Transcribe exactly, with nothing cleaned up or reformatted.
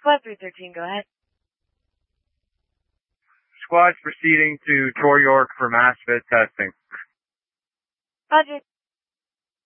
Squad three thirteen, go ahead. Squad's proceeding to Tor York for mass fit testing. Roger.